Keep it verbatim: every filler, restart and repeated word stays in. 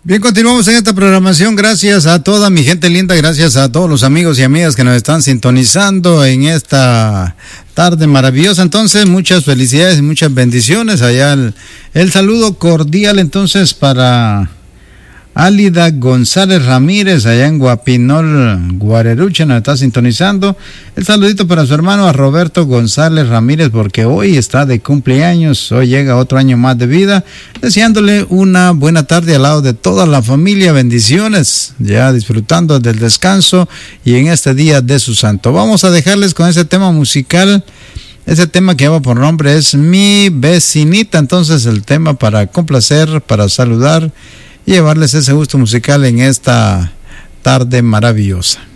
Bien, continuamos en esta programación. Gracias a toda mi gente linda, gracias a todos los amigos y amigas que nos están sintonizando en esta tarde maravillosa. Entonces, muchas felicidades y muchas bendiciones. Allá el, el saludo cordial entonces para Álida González Ramírez, allá en Guapinol, Guarerucha, nos está sintonizando. El saludito para su hermano a Roberto González Ramírez, porque hoy está de cumpleaños, hoy llega otro año más de vida, deseándole una buena tarde al lado de toda la familia, bendiciones, ya disfrutando del descanso y en este día de su santo. Vamos a dejarles con ese tema musical. Ese tema que lleva por nombre es Mi Vecinita, entonces el tema para complacer, para saludar y llevarles ese gusto musical en esta tarde maravillosa.